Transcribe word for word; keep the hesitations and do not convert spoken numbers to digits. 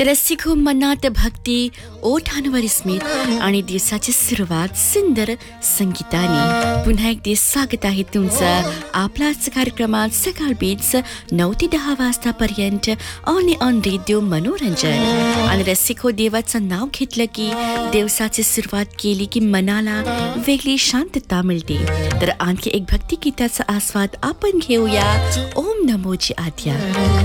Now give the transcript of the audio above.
तर रसिको मनात भक्ती, ओठांवर स्मित आणि दिवसाची सुरुवात सुंदर संगीताने. पुन्हा एक दिवस स्वागत आहे तुमचं आपलाच कार्यक्रमात सकाळ बीट्स नऊ ते दहा वाजतापर्यंत ऑन ऑन रेडिओ मनोरंजन. आणि रसिको देवाचं नाव घेतलं की दिवसाची सुरुवात केली की मनाला वेगळी शांतता मिळते. तर आणखी एक भक्तिगीताचा आस्वाद आपण घेऊया. ओम नमोची आद्या.